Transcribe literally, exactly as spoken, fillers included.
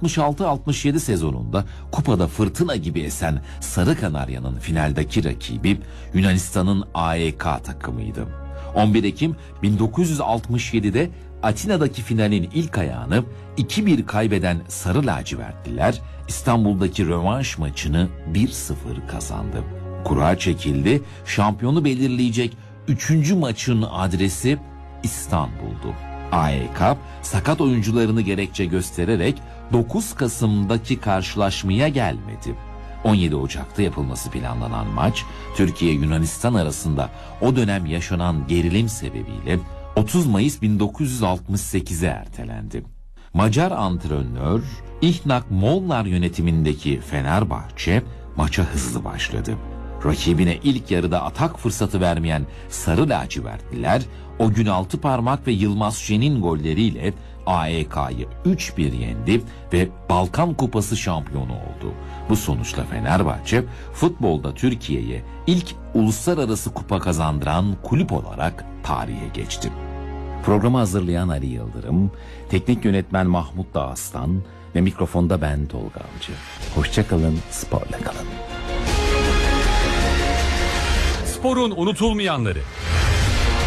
altmış altı altmış yedi sezonunda kupada fırtına gibi esen Sarı Kanarya'nın finaldeki rakibi Yunanistan'ın A E K takımıydı. on bir Ekim bin dokuz yüz altmış yedi'de Atina'daki finalin ilk ayağını iki bir kaybeden Sarı Lacivertliler İstanbul'daki rövanş maçını bir sıfır kazandı. Kura çekildi, şampiyonu belirleyecek üçüncü maçın adresi İstanbul'du. A E K sakat oyuncularını gerekçe göstererek dokuz Kasım'daki karşılaşmaya gelmedi. on yedi Ocak'ta yapılması planlanan maç, Türkiye-Yunanistan arasında o dönem yaşanan gerilim sebebiyle otuz Mayıs bin dokuz yüz altmış sekize ertelendi. Macar antrenör İhnak Molnar yönetimindeki Fenerbahçe maça hızlı başladı. Rakibine ilk yarıda atak fırsatı vermeyen Sarı Lacivertliler o gün altı parmak ve Yılmaz Şen'in golleriyle A E K'yı üç bir yendi ve Balkan Kupası şampiyonu oldu. Bu sonuçla Fenerbahçe futbolda Türkiye'ye ilk uluslararası kupa kazandıran kulüp olarak tarihe geçti. Programı hazırlayan Ali Yıldırım, teknik yönetmen Mahmut Dağıstan ve mikrofonda ben Tolga Avcı. Hoşça kalın, sporla kalın. Sporun unutulmayanları.